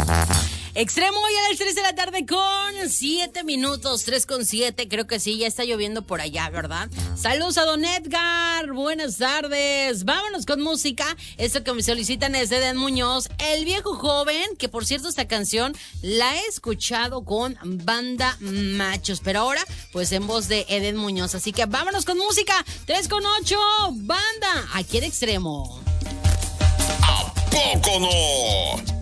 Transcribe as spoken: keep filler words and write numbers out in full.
Extremo hoy a las tres de la tarde con siete minutos, tres con siete, creo que sí, ya está lloviendo por allá, ¿verdad? Saludos a don Edgar, buenas tardes, vámonos con música. Esto que me solicitan es de Eden Muñoz, El Viejo Joven, que por cierto esta canción la he escuchado con Banda Machos, pero ahora pues en voz de Eden Muñoz, así que vámonos con música, tres con ocho, Banda, aquí en Extremo. ¿A poco no?